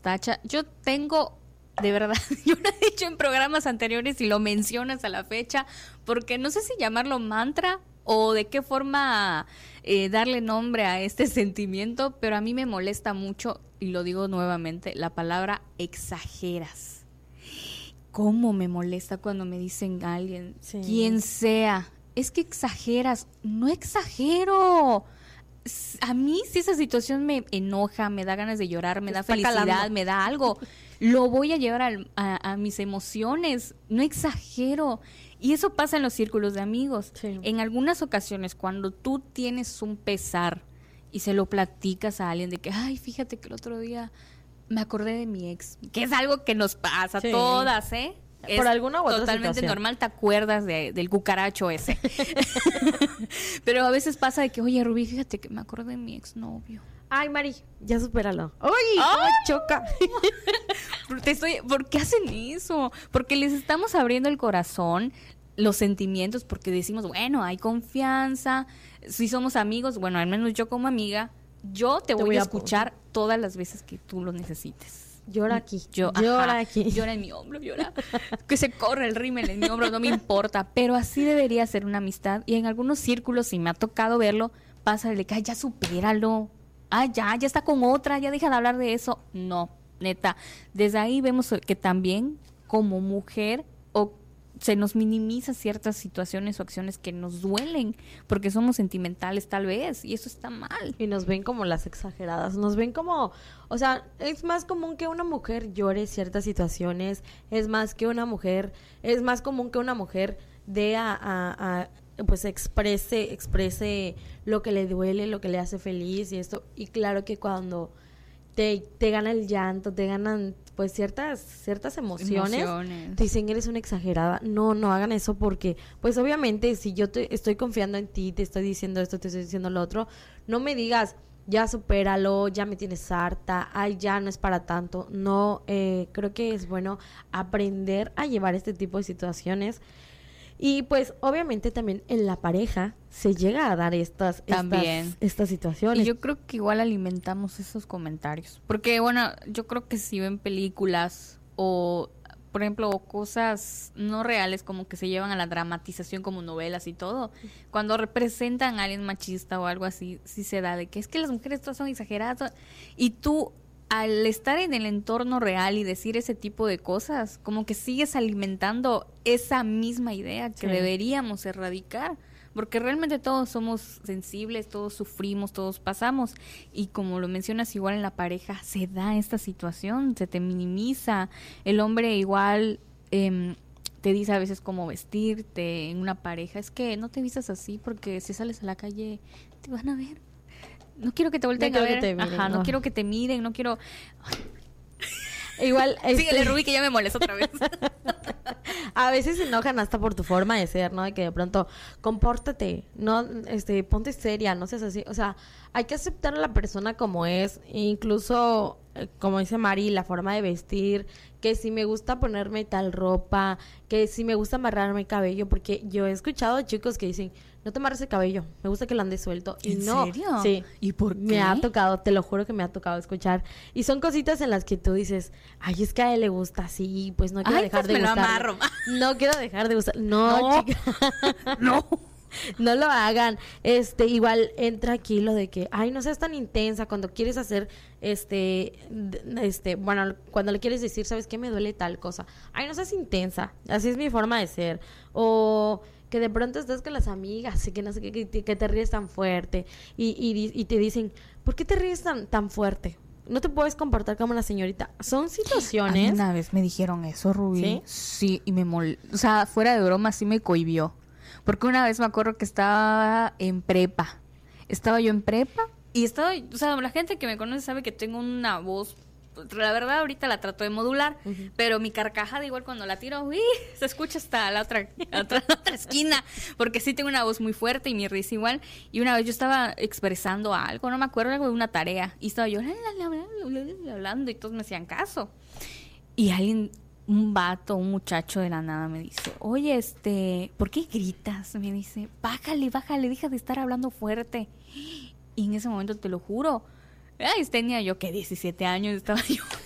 tacha. Yo tengo, de verdad, yo lo he dicho en programas anteriores y lo mencionas a la fecha, porque no sé si llamarlo mantra o de qué forma darle nombre a este sentimiento, pero a mí me molesta mucho, y lo digo nuevamente, la palabra exageras. ¿Cómo me molesta cuando me dicen a alguien, quien sea, es que exageras? No exagero. A mí si esa situación me enoja, me da ganas de llorar, me da felicidad, calando, me da algo, lo voy a llevar a mis emociones, no exagero. Y eso pasa en los círculos de amigos. Sí. En algunas ocasiones, cuando tú tienes un pesar y se lo platicas a alguien de que, ay, fíjate que el otro día me acordé de mi ex, que es algo que nos pasa a todas, ¿eh? Por alguna u otra totalmente situación. Normal, te acuerdas del cucaracho ese. Pero a veces pasa de que, oye, Rubí, fíjate que me acordé de mi exnovio. Ay, Mari, ya supéralo. ¡Ay! ¡Oh! Choca! ¿Por qué hacen eso? Porque les estamos abriendo el corazón, los sentimientos, porque decimos, bueno, hay confianza, si somos amigos, bueno, al menos yo como amiga, yo te voy a escuchar todas las veces que tú lo necesites. Llora aquí, llora aquí. Llora en mi hombro, llora. Que se corre el rímel en mi hombro, no me importa. Pero así debería ser una amistad. Y en algunos círculos, si me ha tocado verlo, pasa de que, ay, ya supéralo. Ay, ya está con otra, ya deja de hablar de eso. No, neta. Desde ahí vemos que también, como mujer, se nos minimiza ciertas situaciones o acciones que nos duelen, porque somos sentimentales tal vez, y eso está mal. Y nos ven como las exageradas, nos ven como, o sea, es más común que una mujer llore ciertas situaciones, es más común que una mujer dé pues exprese lo que le duele, lo que le hace feliz y esto, y claro que cuando te gana el llanto, te ganan pues ciertas emociones, te dicen eres una exagerada. No hagan eso, porque pues obviamente si yo te estoy confiando en ti, te estoy diciendo esto, te estoy diciendo lo otro, no me digas ya supéralo, ya me tienes harta, ay, ya no es para tanto. No, creo que es bueno aprender a llevar este tipo de situaciones. Y pues obviamente también en la pareja se llega a dar estas situaciones. Y yo creo que igual alimentamos esos comentarios. Porque bueno, yo creo que si ven películas o, por ejemplo, cosas no reales como que se llevan a la dramatización como novelas y todo, cuando representan a alguien machista o algo así, sí se da de que es que las mujeres todas son exageradas. Y tú, al estar en el entorno real y decir ese tipo de cosas, como que sigues alimentando esa misma idea que deberíamos erradicar, porque realmente todos somos sensibles, todos sufrimos, todos pasamos, y como lo mencionas, igual en la pareja se da esta situación, se te minimiza, el hombre igual te dice a veces cómo vestirte en una pareja, es que no te vistas así porque si sales a la calle te van a ver. No quiero que te volteen a ver. No quiero que te miren, no quiero. Igual. Síguele, Rubí, que ya me molesta otra vez. A veces se enojan hasta por tu forma de ser, ¿no? De que de pronto, compórtate, no, ponte seria, no seas así. O sea, hay que aceptar a la persona como es, incluso, como dice Mari, la forma de vestir, que si me gusta ponerme tal ropa, que si me gusta amarrarme el cabello, porque yo he escuchado chicos que dicen, no te amarres el cabello, me gusta que lo andes suelto. Y ¿En no, serio? Sí. ¿Y por qué? Me ha tocado, te lo juro que me ha tocado escuchar. Y son cositas en las que tú dices, ay, es que a él le gusta así, pues no quiero dejar de gustar. Lo amarro. No quiero dejar de gustar. No, chica. No. No lo hagan. Igual entra aquí lo de que, ay, no seas tan intensa cuando quieres hacer, bueno, cuando le quieres decir, ¿sabes qué? Me duele tal cosa. Ay, no seas intensa. Así es mi forma de ser. O que de pronto estás con las amigas y que no sé qué, que te ríes tan fuerte y te dicen, ¿por qué te ríes tan fuerte? No te puedes comportar como una señorita. Son situaciones. A mí una vez me dijeron eso, Rubí. Sí, y o sea, fuera de broma, sí me cohibió. Porque una vez me acuerdo que estaba en prepa. Estaba yo en prepa y o sea, la gente que me conoce sabe que tengo una voz, la verdad ahorita la trato de modular, pero mi carcajada igual cuando la tiro, se escucha hasta la otra esquina, porque sí tengo una voz muy fuerte y mi risa igual. Y una vez yo estaba expresando algo, no me acuerdo, algo de una tarea, y estaba yo hablando y todos me hacían caso. Y alguien, un muchacho de la nada me dice, oye, ¿por qué gritas? Me dice, bájale, deja de estar hablando fuerte. Y en ese momento, te lo juro, tenía yo que 17 años, estaba yo